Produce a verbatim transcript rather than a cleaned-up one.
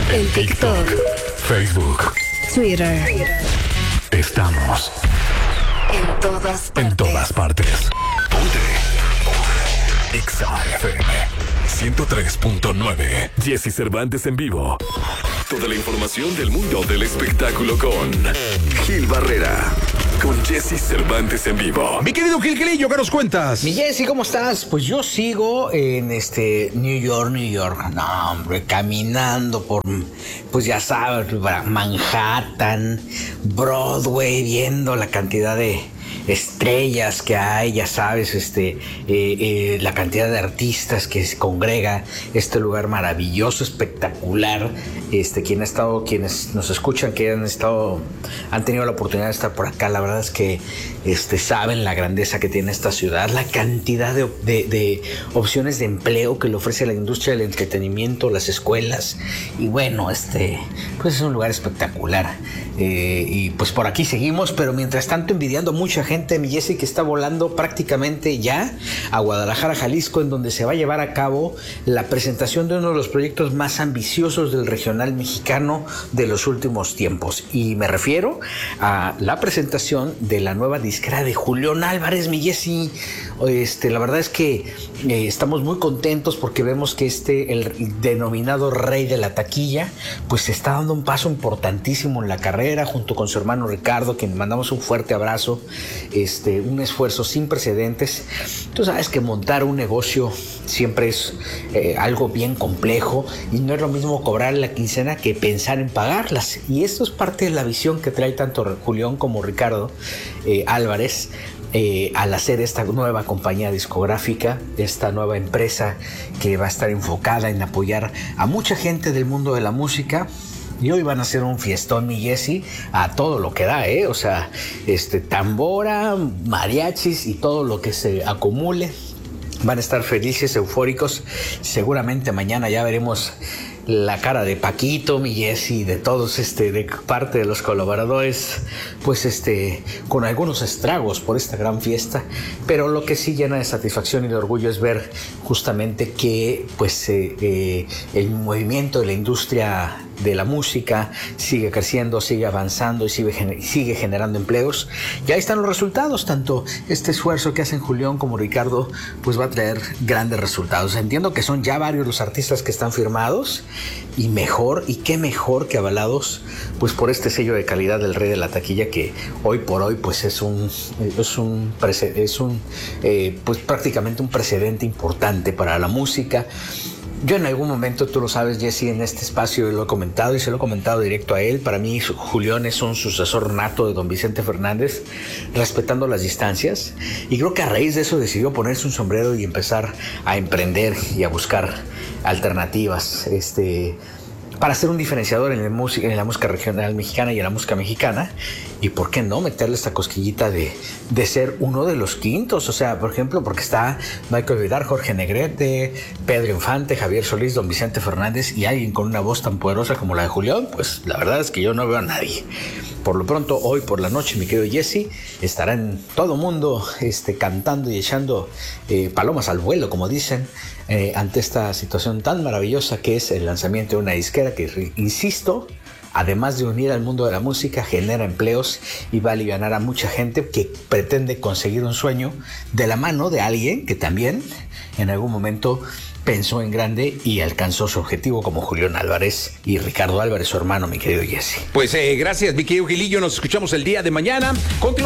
En TikTok, Facebook, Twitter. Estamos En todas partes. en todas partes. Ponte. Exa F M ciento tres punto nueve. Jesse Cervantes en vivo. Toda la información del mundo del espectáculo con Gil Barrera. Con Jesse Cervantes en vivo. Mi querido Gil Gilillo, ¿qué nos cuentas? Mi Jessy, ¿cómo estás? Pues yo sigo en este New York, New York. No, hombre, caminando por, pues ya sabes, Manhattan, Broadway, viendo la cantidad de estrellas que hay, ya sabes, este, eh, eh, la cantidad de artistas que se congrega este lugar maravilloso, espectacular. Este, quien ha estado, quienes nos escuchan, que han estado, han tenido la oportunidad de estar por acá, la verdad es que este, saben la grandeza que tiene esta ciudad, la cantidad de, de, de opciones de empleo que le ofrece la industria del entretenimiento, las escuelas, y bueno, este, pues es un lugar espectacular. Eh, y pues por aquí seguimos, pero mientras tanto envidiando a mucha gente, mi Jessy, que está volando prácticamente ya a Guadalajara, Jalisco, en donde se va a llevar a cabo la presentación de uno de los proyectos más ambiciosos del regional mexicano de los últimos tiempos. Y me refiero a la presentación de la nueva disquera de Julián Álvarez, mi Jessy. Este, la verdad es que eh, estamos muy contentos porque vemos que este, el denominado rey de la taquilla, pues se está dando un paso importantísimo en la carrera, junto con su hermano Ricardo, quien mandamos un fuerte abrazo. Este, un esfuerzo sin precedentes. Tú sabes que montar un negocio siempre es eh, algo bien complejo, y no es lo mismo cobrar la quincena que pensar en pagarlas. Y esto es parte de la visión que trae tanto Julián como Ricardo eh, Álvarez. Eh, al hacer esta nueva compañía discográfica, esta nueva empresa que va a estar enfocada en apoyar a mucha gente del mundo de la música. Y hoy van a hacer un fiestón, mi Jessy, a todo lo que da, ¿eh? O sea, este, tambora, mariachis y todo lo que se acumule. Van a estar felices, eufóricos. Seguramente mañana ya veremos la cara de Paquito, mi Jessy, de todos, este, de parte de los colaboradores, pues este, con algunos estragos por esta gran fiesta. Pero lo que sí llena de satisfacción y de orgullo es ver justamente que, pues, eh, eh, el movimiento de la industria de la música sigue creciendo, sigue avanzando y sigue, sigue generando empleos. Y ahí están los resultados. Tanto este esfuerzo que hacen Julián como Ricardo, pues va a traer grandes resultados. Entiendo que son ya varios los artistas que están firmados, y mejor, y qué mejor que avalados pues por este sello de calidad del rey de la taquilla, que hoy por hoy pues es un es un es un eh, pues prácticamente un precedente importante para la música. Yo en algún momento, tú lo sabes, Jessy, en este espacio lo he comentado y se lo he comentado directo a él. Para mí, Julián es un sucesor nato de don Vicente Fernández, respetando las distancias. Y creo que a raíz de eso decidió ponerse un sombrero y empezar a emprender y a buscar alternativas, este, para ser un diferenciador en la música, en la música regional mexicana y en la música mexicana. Y por qué no meterle esta cosquillita de, de ser uno de los quintos. O sea, por ejemplo, porque está Michael Vidal, Jorge Negrete, Pedro Infante, Javier Solís, don Vicente Fernández, y alguien con una voz tan poderosa como la de Julián. Pues la verdad es que yo no veo a nadie. Por lo pronto, hoy por la noche, mi querido Jesse, estará en todo mundo este, cantando y echando eh, palomas al vuelo, como dicen, eh, ante esta situación tan maravillosa que es el lanzamiento de una disquera que, insisto, además de unir al mundo de la música, genera empleos y va a aliviar a mucha gente que pretende conseguir un sueño de la mano de alguien que también en algún momento pensó en grande y alcanzó su objetivo, como Julián Álvarez y Ricardo Álvarez, su hermano, mi querido Jesse. Pues eh, gracias, mi querido Gilillo. Nos escuchamos el día de mañana. Continu-